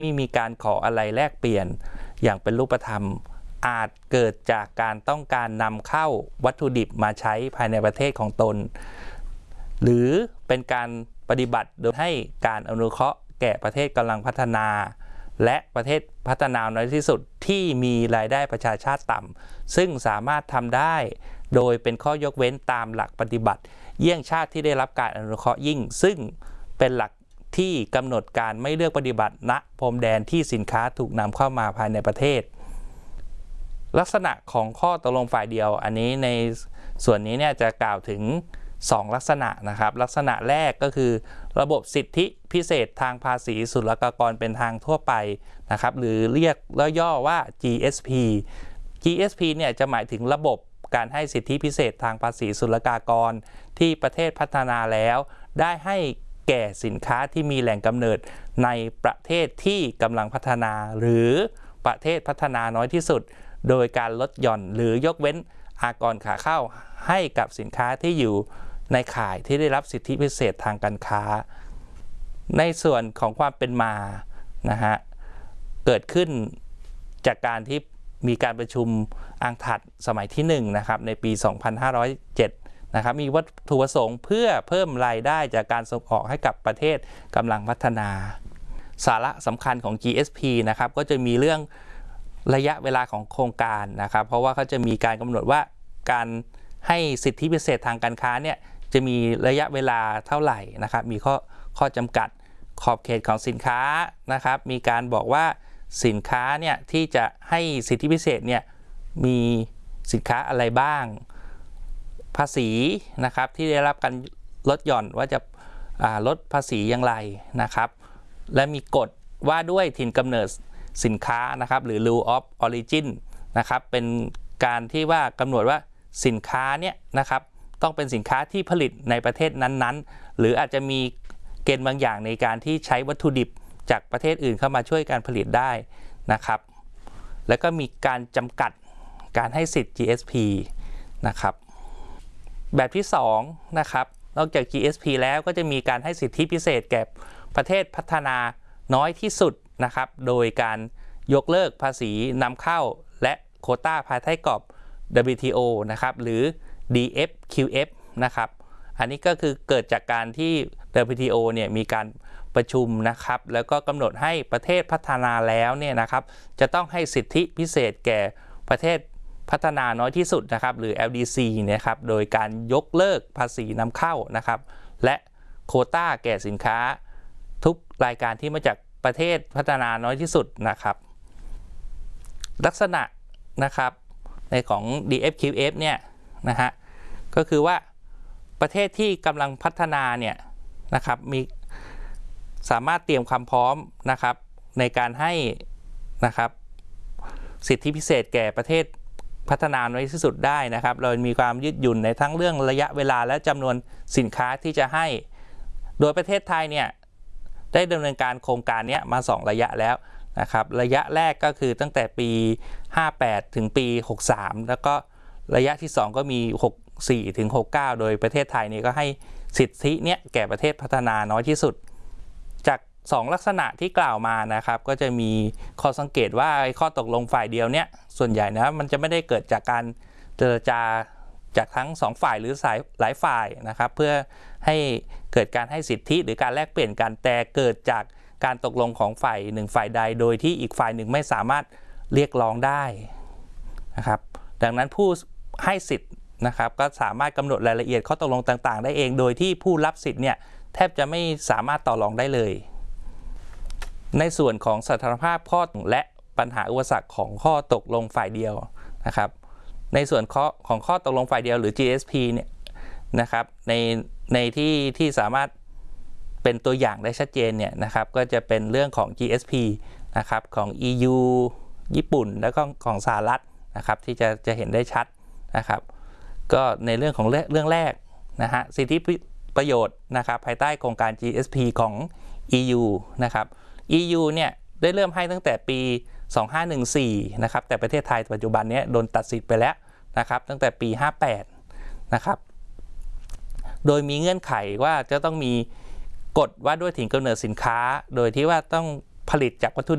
ไม่มีการขออะไรแลกเปลี่ยนอย่างเป็นรูปธรรมอาจเกิดจากการต้องการนำเข้าวัตถุดิบมาใช้ภายในประเทศของตนหรือเป็นการปฏิบัติโดยให้การอนุเคราะห์แก่ประเทศกำลังพัฒนาและประเทศพัฒนาน้อยที่สุดที่มีรายได้ประชาชาติต่ำซึ่งสามารถทำได้โดยเป็นข้อยกเว้นตามหลักปฏิบัติเยี่ยงชาติที่ได้รับการอนุเคราะห์ยิ่งซึ่งเป็นหลักที่กำหนดการไม่เลือกปฏิบัติณพรมแดนที่สินค้าถูกนำเข้ามาภายในประเทศลักษณะของข้อตกลงฝ่ายเดียวอันนี้ในส่วนนี้เนี่ยจะกล่าวถึง2ลักษณะนะครับลักษณะแรกก็คือระบบสิทธิพิเศษทางภาษีศุลกากรเป็นทางทั่วไปนะครับหรือเรียกย่อว่า GSP เนี่ยจะหมายถึงระบบการให้สิทธิพิเศษทางภาษีศุลกากรที่ประเทศพัฒนาแล้วได้ให้แก่สินค้าที่มีแหล่งกำเนิดในประเทศที่กำลังพัฒนาหรือประเทศพัฒนาน้อยที่สุดโดยการลดหย่อนหรือยกเว้นอากรขาเข้าให้กับสินค้าที่อยู่ในข่ายที่ได้รับสิทธิพิเศษทางการค้าในส่วนของความเป็นมานะฮะเกิดขึ้นจากการที่มีการประชุมอังถัดสมัยที่1นะครับในปี 2507 นะครับมีวัตถุประสงค์เพื่อเพิ่มรายได้จากการส่งออกให้กับประเทศกำลังพัฒนาสาระสำคัญของ GSP นะครับก็จะมีเรื่องระยะเวลาของโครงการนะครับเพราะว่าเขาจะมีการกำหนดว่าการให้สิทธิพิเศษทางการค้าเนี่ยจะมีระยะเวลาเท่าไหร่นะครับมีข้อจำกัดขอบเขตของสินค้านะครับมีการบอกว่าสินค้าเนี่ยที่จะให้สิทธิพิเศษเนี่ยมีสินค้าอะไรบ้างภาษีนะครับที่ได้รับการลดหย่อนว่าจะลดภาษีอย่างไรนะครับและมีกฎว่าด้วยถิ่นกำเนิดสินค้านะครับหรือ rule of origin นะครับเป็นการที่ว่ากำหนดว่าสินค้าเนี่ยนะครับต้องเป็นสินค้าที่ผลิตในประเทศนั้นๆหรืออาจจะมีเกณฑ์บางอย่างในการที่ใช้วัตถุดิบจากประเทศอื่นเข้ามาช่วยการผลิตได้นะครับแล้วก็มีการจำกัดการให้สิทธิ์ GSP นะครับแบบที่2นะครับนอกจาก GSP แล้วก็จะมีการให้สิทธิพิเศษแก่ประเทศพัฒนาน้อยที่สุดนะครับโดยการยกเลิกภาษีนำเข้าและโควต้าภายใต้กรอบ WTO นะครับหรือ DFQF นะครับอันนี้ก็คือเกิดจากการที่ WTO เนี่ยมีการประชุมนะครับแล้วก็กำหนดให้ประเทศพัฒนาแล้วเนี่ยนะครับจะต้องให้สิทธิพิเศษแก่ประเทศพัฒนาน้อยที่สุดนะครับหรือ LDC นะครับโดยการยกเลิกภาษีนำเข้านะครับและโควต้าแก่สินค้าทุกรายการที่มาจากประเทศพัฒนาน้อยที่สุดนะครับลักษณะนะครับในของ DFQF เนี่ยนะฮะก็คือว่าประเทศที่กำลังพัฒนาเนี่ยนะครับมีสามารถเตรียมความพร้อมนะครับในการให้นะครับสิทธิพิเศษแก่ประเทศพัฒนาน้อยที่สุดได้นะครับเรามีความยืดหยุ่นในทั้งเรื่องระยะเวลาและจำนวนสินค้าที่จะให้โดยประเทศไทยเนี่ยได้ดำเนินการโครงการนี้มา2ระยะแล้วนะครับระยะแรกก็คือตั้งแต่ปี58ถึงปี63แล้วก็ระยะที่2ก็มี64ถึง69โดยประเทศไทยนี่ก็ให้สิทธิเนี้ยแก่ประเทศพัฒนาน้อยที่สุดจาก2ลักษณะที่กล่าวมานะครับก็จะมีข้อสังเกตว่าข้อตกลงฝ่ายเดียวเนี้ยส่วนใหญ่นะมันจะไม่ได้เกิดจากการเจรจาจากทั้ง2ฝ่ายหรือหลายฝ่ายนะครับเพื่อให้เกิดการให้สิทธิหรือการแลกเปลี่ยนกันแต่เกิดจากการตกลงของฝ่ายหนึ่งฝ่ายใดโดยที่อีกฝ่ายหนึ่งไม่สามารถเรียกร้องได้นะครับดังนั้นผู้ให้สิทธิ์นะครับก็สามารถกำหนดรายละเอียดข้อตกลงต่างๆได้เองโดยที่ผู้รับสิทธิ์เนี่ยแทบจะไม่สามารถต่อรองได้เลยในส่วนของสถานภาพข้อและปัญหาอุปสรรคของข้อตกลงฝ่ายเดียวนะครับในส่วนของข้อตกลงฝ่ายเดียวหรือ GSP เนี่ยนะครับในที่สามารถเป็นตัวอย่างได้ชัดเจนเนี่ยนะครับก็จะเป็นเรื่องของ GSP นะครับของ EU ญี่ปุ่นแล้วก็ของสหรัฐนะครับที่จะเห็นได้ชัดนะครับก็ในเรื่องของเรื่องแรกนะฮะสิทธิประโยชน์นะครับภายใต้โครงการ GSP ของ EU นะครับ EU เนี่ยได้เริ่มให้ตั้งแต่ปี 2514 นะครับแต่ประเทศไทยปัจจุบันนี้โดนตัดสิทธิ์ไปแล้วนะครับตั้งแต่ปี 58 นะครับโดยมีเงื่อนไขว่าจะต้องมีกฎว่าด้วยถิ่นกำเนิดสินค้าโดยที่ว่าต้องผลิตจากวัตถุ